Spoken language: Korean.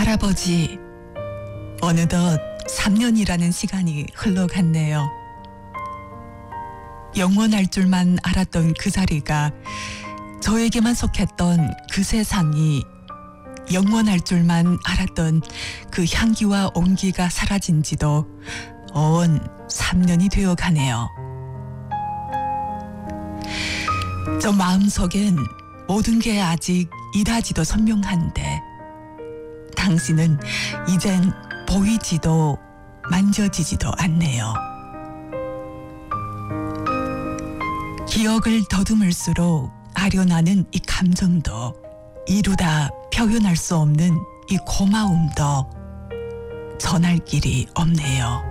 할아버지, 어느덧 3년이라는 시간이 흘러갔네요. 영원할 줄만 알았던 그 자리가, 저에게만 속했던 그 세상이, 영원할 줄만 알았던 그 향기와 온기가 사라진 지도 어언 3년이 되어 가네요. 저 마음속엔 모든 게 아직 이다지도 선명한데, 당신은 이젠 보이지도 만져지지도 않네요. 기억을 더듬을수록 아련하는 이 감정도, 이루다 표현할 수 없는 이 고마움도 전할 길이 없네요.